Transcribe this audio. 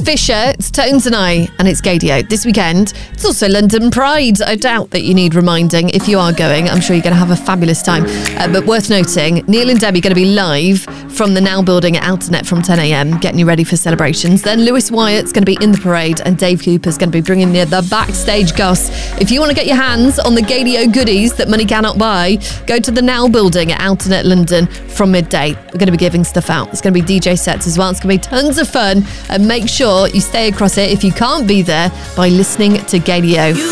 Fisher, it's Tones and I, and it's Gaydio. This weekend, it's also London Pride. I doubt that you need reminding if you are going. I'm sure you're going to have a fabulous time. But worth noting, Neil and Debbie are going to be live from the Now Building at Alternet from 10 a.m, getting you ready for celebrations. Then Lewis Wyatt's going to be in the parade, and Dave Cooper's going to be bringing you the backstage goss. If you want to get your hands on the Gaydio goodies that money cannot buy, go to the Now Building at Alternet London from midday. We're going to be giving stuff out. It's going to be DJ sets as well. It's going to be tons of fun, and make sure you stay across it if you can't be there by listening to Gaydio.